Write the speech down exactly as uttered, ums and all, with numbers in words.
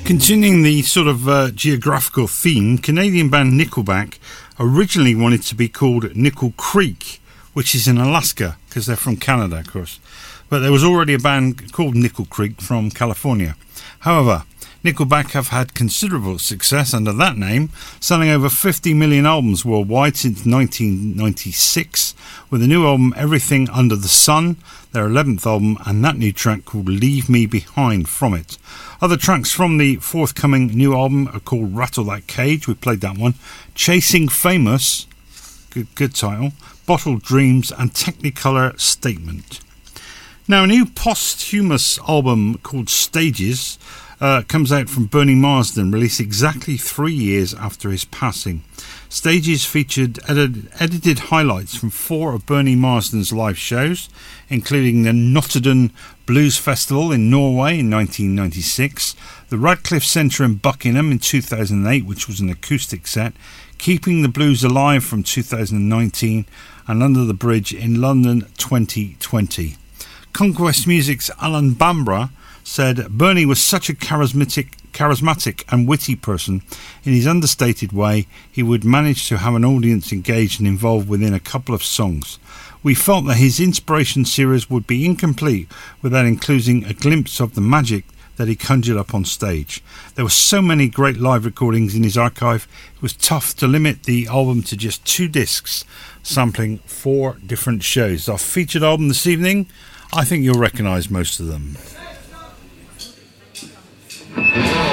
Continuing the sort of uh, geographical theme, Canadian band Nickelback originally wanted to be called Nickel Creek, which is in Alaska, because they're from Canada, of course. But there was already a band called Nickel Creek from California. However, Nickelback have had considerable success under that name, selling over fifty million albums worldwide since nineteen ninety-six, with the new album Everything Under the Sun, their eleventh album, and that new track called Leave Me Behind from it. Other tracks from the forthcoming new album are called Rattle That Cage, we played that one, Chasing Famous, good, good title, Bottled Dreams, and Technicolor Statement. Now, a new posthumous album called Stages uh, comes out from Bernie Marsden, released exactly three years after his passing. Stages featured edit- edited highlights from four of Bernie Marsden's live shows, including the Notodden Blues Festival in Norway in nineteen ninety-six, the Radcliffe Centre in Buckingham in two thousand eight, which was an acoustic set, Keeping the Blues Alive from two thousand nineteen, and Under the Bridge in London twenty twenty. Conquest Music's Alan Bambra said Bernie was such a charismatic, charismatic and witty person. In his understated way, he would manage to have an audience engaged and involved within a couple of songs. We felt that his inspiration series would be incomplete without including a glimpse of the magic that he conjured up on stage. There were so many great live recordings in his archive, it was tough to limit the album to just two discs, sampling four different shows. Our featured album this evening, I think you'll recognise most of them.